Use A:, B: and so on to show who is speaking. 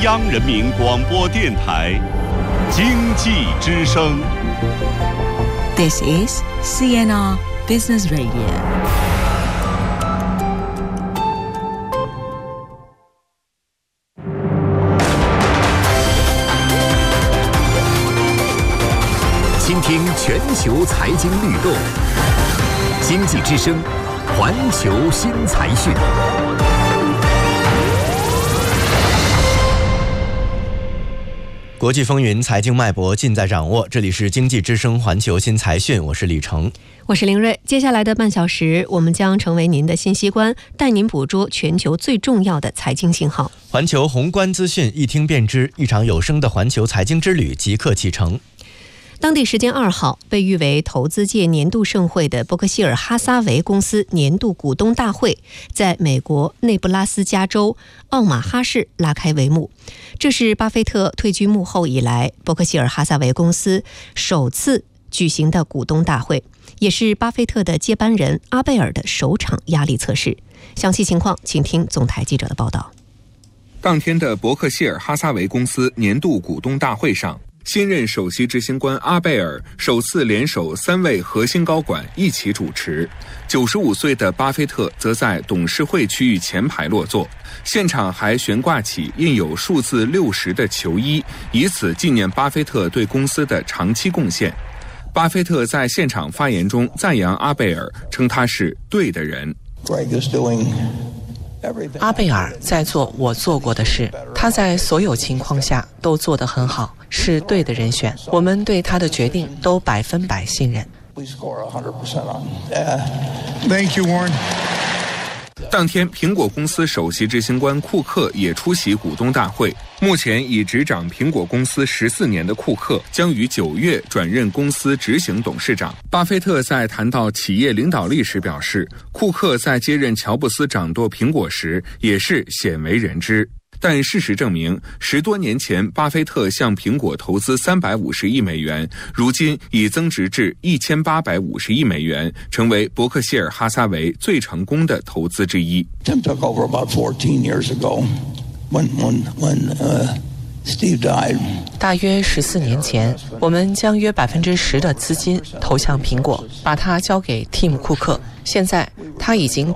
A: 央人民广播电台经济之声。
B: This is CNR Business Radio。
C: 倾听全球财经律动，经济之声，环球新财讯。
D: 国际风云，财经脉搏尽在掌握。这里是经济之声环球新财讯，我是李成，
E: 我是林睿。接下来的半小时，我们将成为您的信息官，带您捕捉全球最重要的财经信号。
D: 环球宏观资讯一听便知，一场有声的环球财经之旅即刻启程。
E: 当地时间2号，被誉为投资界年度盛会的伯克希尔哈撒韦公司年度股东大会在美国内布拉斯加州奥马哈市拉开帷幕。这是巴菲特退居幕后以来，伯克希尔哈撒韦公司首次举行的股东大会，也是巴菲特的接班人阿贝尔的首场压力测试。详细情况，请听总台记者的报道。
F: 当天的伯克希尔哈撒韦公司年度股东大会上，新任首席执行官阿贝尔首次联手3位核心高管一起主持，95岁的巴菲特则在董事会区域前排落座，现场还悬挂起印有数字60的球衣，以此纪念巴菲特对公司的长期贡献。巴菲特在现场发言中赞扬阿贝尔，称他是对的人。
G: 阿贝尔在做我做过的事，他在所有情况下都做得很好，是对的人选，我们对他的决定都100%信任。
F: Thank you, Warren. 当天，苹果公司首席执行官库克也出席股东大会。目前已执掌苹果公司14年的库克将于9月转任公司执行董事长。巴菲特在谈到企业领导力时表示，库克在接任乔布斯掌舵苹果时也是鲜为人知。但事实证明，10多年前巴菲特向苹果投资350亿美元，如今已增值至1850亿美元，成为伯克希尔哈撒韦最成功的投资之一。
H: Tim took over about 14 years ago when Steve died.
G: 大约14年前，我们将约10%的资金投向苹果，把它交给 Tim 库克。现在他已经